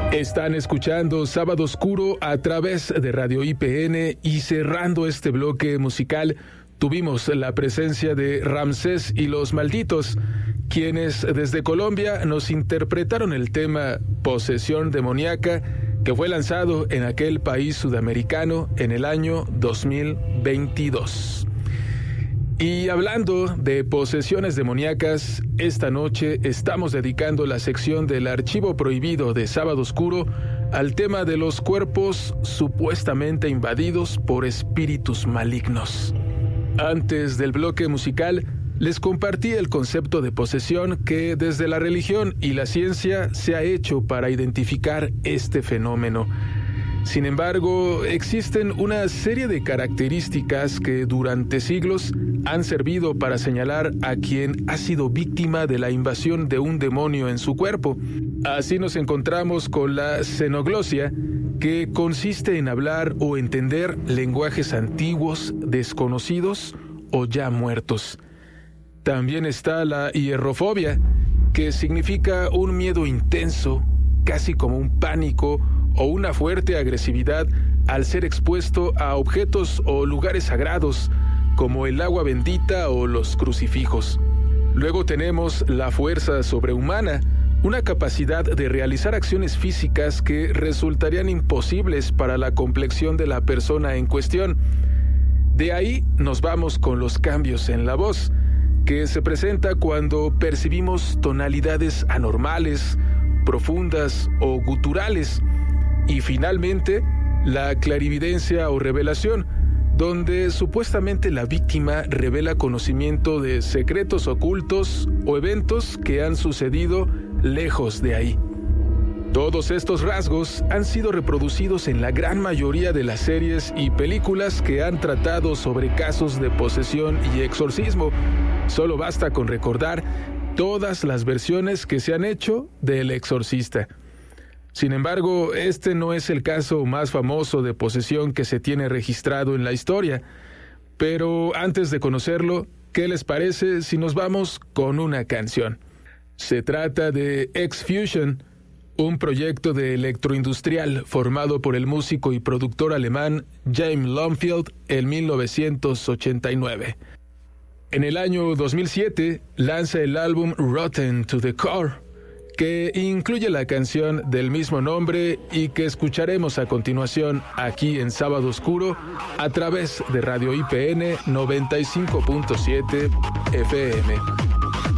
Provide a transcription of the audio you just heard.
Están escuchando Sábado Oscuro a través de Radio IPN y cerrando este bloque musical tuvimos la presencia de Ramsés y los Malditos, quienes desde Colombia nos interpretaron el tema Posesión Demoníaca, que fue lanzado en aquel país sudamericano en el año 2022. Y hablando de posesiones demoníacas, esta noche estamos dedicando la sección del Archivo Prohibido de Sábado Oscuro al tema de los cuerpos supuestamente invadidos por espíritus malignos. Antes del bloque musical, les compartí el concepto de posesión que desde la religión y la ciencia se ha hecho para identificar este fenómeno. Sin embargo, existen una serie de características que durante siglos han servido para señalar a quien ha sido víctima de la invasión de un demonio en su cuerpo. Así nos encontramos con la xenoglosia, que consiste en hablar o entender lenguajes antiguos, desconocidos o ya muertos. También está la hierrofobia, que significa un miedo intenso, casi como un pánico o una fuerte agresividad al ser expuesto a objetos o lugares sagrados, como el agua bendita o los crucifijos. Luego tenemos la fuerza sobrehumana, una capacidad de realizar acciones físicas que resultarían imposibles para la complexión de la persona en cuestión. De ahí nos vamos con los cambios en la voz, que se presenta cuando percibimos tonalidades anormales, profundas o guturales. Y finalmente, la clarividencia o revelación, donde supuestamente la víctima revela conocimiento de secretos ocultos o eventos que han sucedido lejos de ahí. Todos estos rasgos han sido reproducidos en la gran mayoría de las series y películas que han tratado sobre casos de posesión y exorcismo. Solo basta con recordar todas las versiones que se han hecho del Exorcista. Sin embargo, este no es el caso más famoso de posesión que se tiene registrado en la historia. Pero antes de conocerlo, ¿qué les parece si nos vamos con una canción? Se trata de X-Fusion, un proyecto de electroindustrial formado por el músico y productor alemán James Longfield en 1989. En el año 2007 lanza el álbum Rotten to the Core, que incluye la canción del mismo nombre y que escucharemos a continuación aquí en Sábado Oscuro a través de Radio IPN 95.7 FM.